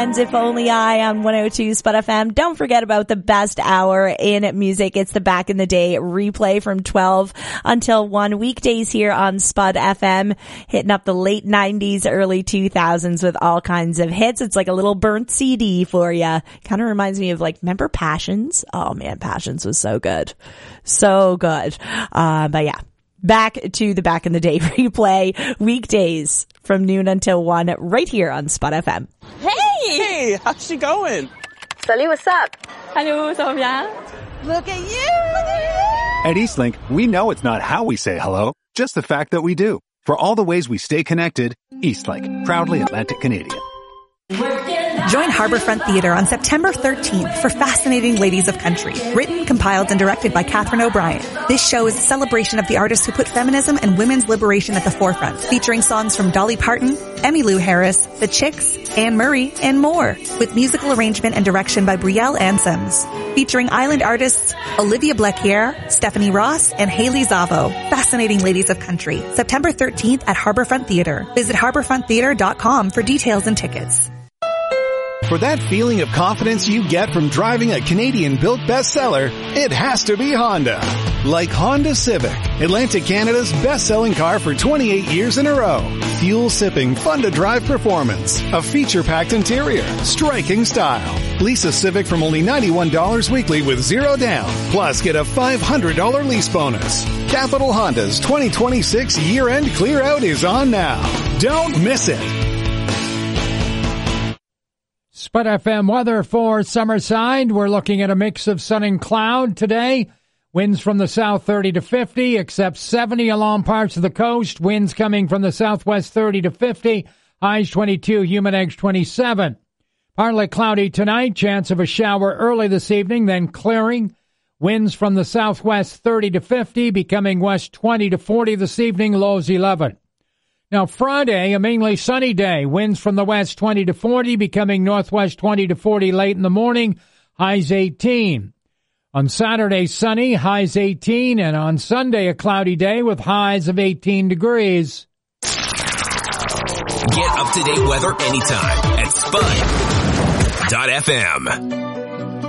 And If Only I on 102 Spud FM. Don't forget about the best hour in music. It's the Back in the Day replay from 12 until 1 weekdays here on Spud FM, hitting up the late 90s, early 2000s with all kinds of hits. It's like a little burnt CD for you. Kind of reminds me of remember Passions? Oh man, Passions was so good. So good. But yeah. Back to the Back in the Day replay, weekdays from noon until 1 right here on Spud FM. Hey, how's she going? Salut, what's up? Hello, ça va bien? Look at you! At Eastlink, we know it's not how we say hello, just the fact that we do. For all the ways we stay connected, Eastlink, proudly Atlantic Canadian. Join Harbourfront Theatre on September 13th for Fascinating Ladies of Country, written, compiled, and directed by Catherine O'Brien. This show is a celebration of the artists who put feminism and women's liberation at the forefront, featuring songs from Dolly Parton, Emmylou Harris, The Chicks, Anne Murray, and more, with musical arrangement and direction by Brielle Ansems. Featuring island artists Olivia Blequier, Stephanie Ross, and Haley Zavo. Fascinating Ladies of Country, September 13th at Harbourfront Theatre. Visit harbourfronttheatre.com for details and tickets. For that feeling of confidence you get from driving a Canadian-built bestseller, it has to be Honda. Like Honda Civic, Atlantic Canada's best-selling car for 28 years in a row. Fuel-sipping, fun-to-drive performance, a feature-packed interior, striking style. Lease a Civic from only $91 weekly with zero down. Plus, get a $500 lease bonus. Capital Honda's 2026 year-end clear-out is on now. Don't miss it. Spud FM weather for Summerside. We're looking at a mix of sun and cloud today. Winds from the south 30 to 50, except 70 along parts of the coast. Winds coming from the southwest 30 to 50. Highs 22, humid edge 27. Partly cloudy tonight. Chance of a shower early this evening, then clearing. Winds from the southwest 30 to 50, becoming west 20 to 40 this evening. Lows 11. Now, Friday, a mainly sunny day. Winds from the west 20 to 40, becoming northwest 20 to 40 late in the morning. Highs 18. On Saturday, sunny, highs 18. And on Sunday, a cloudy day with highs of 18 degrees. Get up-to-date weather anytime at Spud.fm.